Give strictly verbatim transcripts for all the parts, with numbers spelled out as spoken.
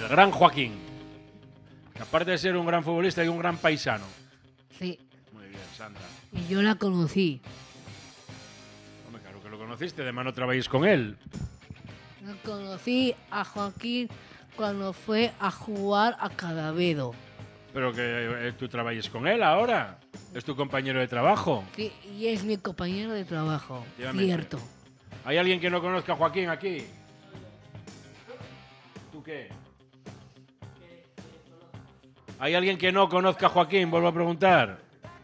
El gran Joaquín. Que aparte de ser un gran futbolista y un gran paisano. Sí. Muy bien, Sandra. Y yo la conocí. Hombre, claro que lo conociste, de mano trabajáis con él. La conocí a Joaquín cuando fue a jugar a Cadavedo. Pero que eh, tú trabajes con él ahora. Es tu compañero de trabajo. Sí, y es mi compañero de trabajo. Efectivamente. Cierto. ¿Hay alguien que no conozca a Joaquín aquí? ¿Tú qué? ¿Hay alguien que no conozca a Joaquín? Vuelvo a preguntar.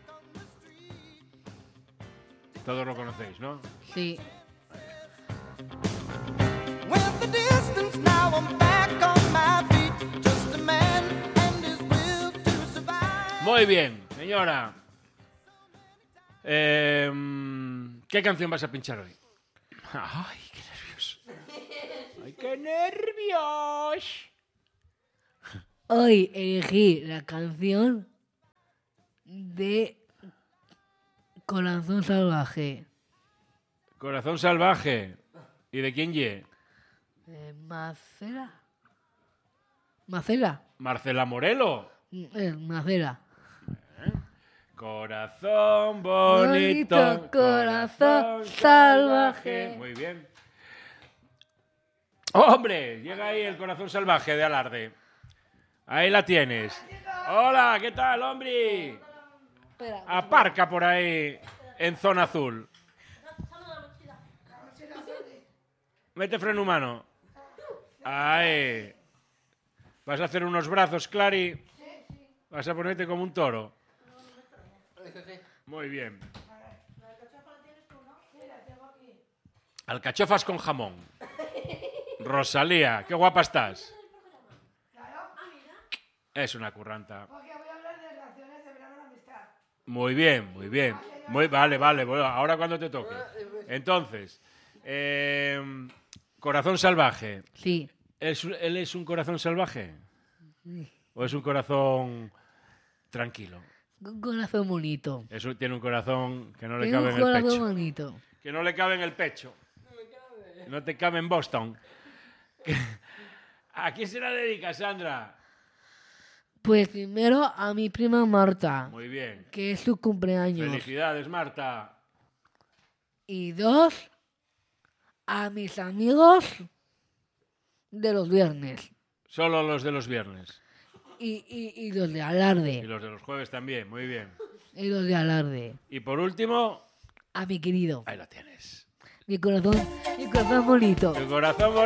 Todos lo conocéis, ¿no? Sí. Muy bien, señora. Eh, ¿Qué canción vas a pinchar hoy? ¡Ay, qué nervios! ¡Ay, qué nervios! Hoy elegí la canción de Corazón Salvaje. Corazón Salvaje. ¿Y de quién ye? Eh, Marcela. Marcela. Marcela Morelo. Eh, Marcela. Corazón bonito, Bonito, corazón salvaje. Muy bien. ¡Hombre! Llega ahí el corazón salvaje de Alarde. Ahí la tienes. Hola, ¿qué tal, hombre? Aparca por ahí en zona azul. Mete freno humano. Ahí. ¿Vas a hacer unos brazos, Clary? ¿Vas a ponerte como un toro? Muy bien. Alcachofas con jamón. Rosalía, qué guapa estás. Es una curranta. Muy bien, muy bien. Muy, vale, vale. Bueno, ahora cuando te toque. Entonces, eh, corazón salvaje. Sí. ¿Es, ¿Él es un corazón salvaje? ¿O es un corazón tranquilo? Un corazón bonito. Eso tiene un corazón que no le Tiene cabe un en el corazón pecho. bonito. Que no le cabe en el pecho. No te cabe en Boston. ¿A quién se la dedica, Sandra? Pues primero a mi prima Marta, Muy bien. que es su cumpleaños. Felicidades, Marta. Y dos, a mis amigos de los viernes. Solo los de los viernes. Y, y, y los de Y Alarde. los de los jueves también. Muy bien. Y los de Alarde. Y por último, A mi querido. ahí la tienes. Mi corazón, mi corazón bonito. Tu corazón